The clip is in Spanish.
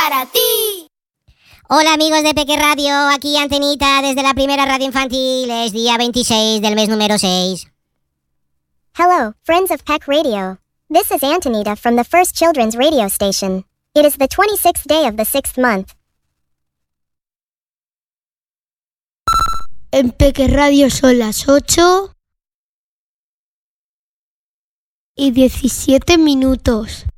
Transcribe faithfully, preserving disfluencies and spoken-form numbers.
para ti. Hola amigos de Peque Radio, aquí Antenita desde la primera radio infantil. Es día veintiséis del mes número seis. Hello, friends of Peck Radio. This is Antonita from the first children's radio station. It is the twenty-sixth day of the sixth month. En Peque Radio son las ocho y diecisiete minutos.